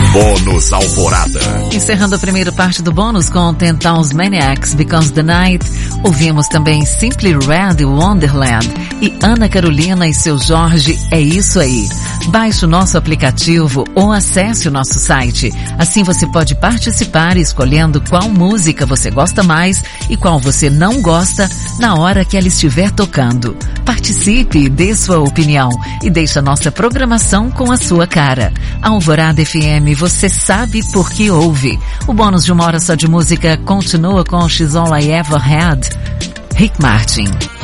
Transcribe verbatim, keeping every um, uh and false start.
Bônus Alvorada. Encerrando a primeira parte do bônus com Ten Thousand Maniacs, Becomes the Night, ouvimos também Simply Red, Wonderland e Ana Carolina e seu Jorge, É Isso Aí. Baixe o nosso aplicativo ou acesse o nosso site. Assim você pode participar escolhendo qual música você gosta mais e qual você não gosta na hora que ela estiver tocando. Participe e dê sua opinião e deixe a nossa programação com a sua cara. Alvorada F M, você sabe por que ouve. O bônus de uma hora só de música continua com She's All I Ever Had, Rick Martin.